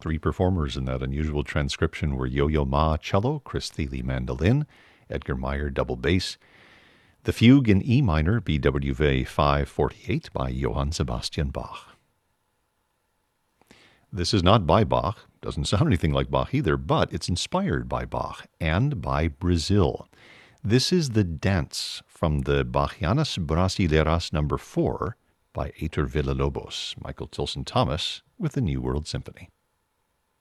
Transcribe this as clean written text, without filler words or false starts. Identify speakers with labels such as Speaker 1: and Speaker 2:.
Speaker 1: Three performers in that unusual transcription were Yo-Yo Ma cello, Chris Thile mandolin, Edgar Meyer double bass, the Fugue in E minor, BWV 548 by Johann Sebastian Bach. This is not by Bach, doesn't sound anything like Bach either, but it's inspired by Bach and by Brazil. This is the dance from the Bachianas Brasileiras No. 4 by Heitor Villa-Lobos, Michael Tilson Thomas with the New World Symphony.